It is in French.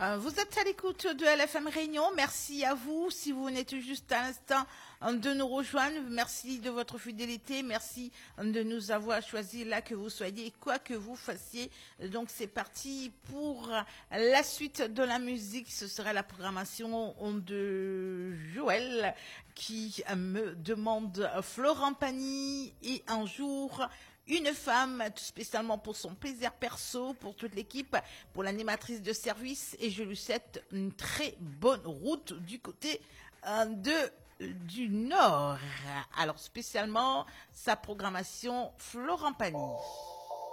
Vous êtes à l'écoute de LFM Réunion. Merci à vous. Si vous venez tout juste à l'instant de nous rejoindre, merci de votre fidélité. Merci de nous avoir choisi là que vous soyez, quoi que vous fassiez. Donc c'est parti pour la suite de la musique. Ce sera la programmation de Joël qui me demande Florent Pagny et un jour une femme, tout spécialement pour son plaisir perso, pour toute l'équipe, pour l'animatrice de service, et je lui souhaite une très bonne route du côté du Nord. Alors spécialement sa programmation Florent Pagny.